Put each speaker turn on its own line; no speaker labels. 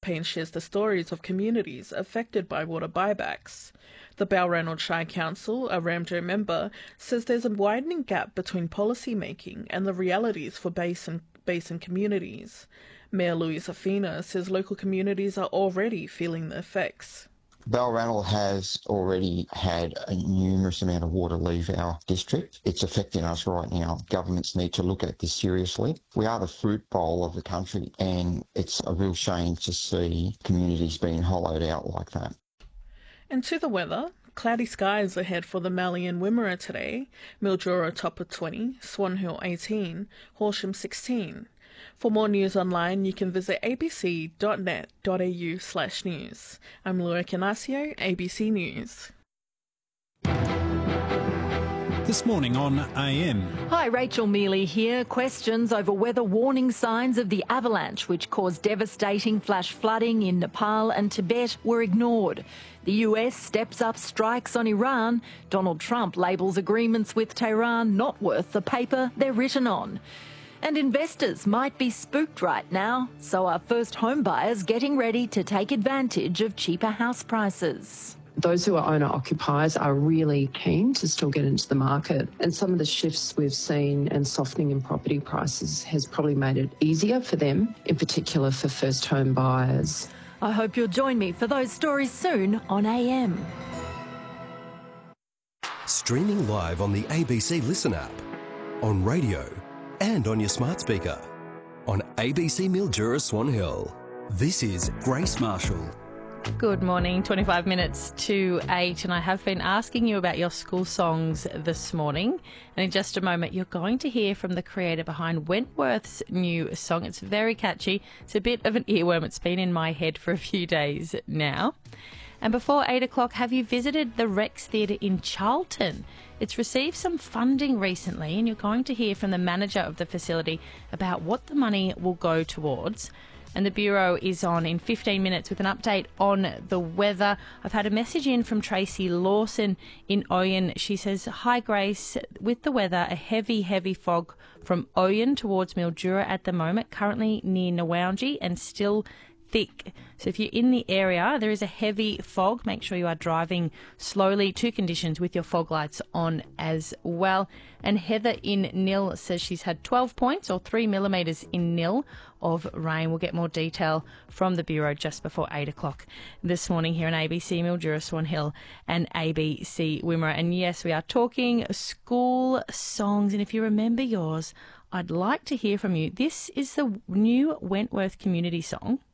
campaign shares the stories of communities affected by water buybacks. The Balranald Shire Council, a Ramsay member, says there's a widening gap between policy making and the realities for basin communities. Mayor Louisa Fina says local communities are already feeling the effects.
Balranald has already had a numerous amount of water leave our district. It's affecting us right now. Governments need to look at this seriously. We are the fruit bowl of the country, and it's a real shame to see communities being hollowed out like that.
And to the weather, cloudy skies ahead for the Mallee and Wimmera today. Mildura top of 20, Swan Hill 18, Horsham 16. For more news online, you can visit abc.net.au/news. I'm Laura Canasio, ABC News.
This morning on AM.
Hi, Rachel Mealy here. Questions over weather warning signs of the avalanche, which caused devastating flash flooding in Nepal and Tibet, were ignored. The US steps up strikes on Iran. Donald Trump labels agreements with Tehran not worth the paper they're written on. And investors might be spooked right now, so are first home buyers getting ready to take advantage of cheaper house prices.
Those who are owner-occupiers are really keen to still get into the market, and some of the shifts we've seen and softening in property prices has probably made it easier for them, in particular for first home buyers.
I hope you'll join me for those stories soon on AM.
Streaming live on the ABC Listen app, on radio and on your smart speaker, on ABC Mildura Swan Hill. This is Grace Marshall.
Good morning, 25 minutes to 8, and I have been asking you about your school songs this morning, and in just a moment you're going to hear from the creator behind Wentworth's new song. It's very catchy. It's a bit of an earworm. It's been in my head for a few days now. And before 8 o'clock, have you visited the Rex Theatre in Charlton? It's received some funding recently, and you're going to hear from the manager of the facility about what the money will go towards. And the Bureau is on in 15 minutes with an update on the weather. I've had a message in from Tracy Lawson in Oyen. She says, "Hi Grace, with the weather, a heavy fog from Oyen towards Mildura at the moment, currently near Nawounji and still thick. So if you're in the area, there is a heavy fog. Make sure you are driving slowly. 2 conditions with your fog lights on as well." And Heather in Nil says she's had 12 points or 3 millimetres in Nil of rain. We'll get more detail from the Bureau just before 8 o'clock this morning here on ABC Mildura Swan Hill and ABC Wimmera. And yes, we are talking school songs. And if you remember yours, I'd like to hear from you. This is the new Wentworth community song.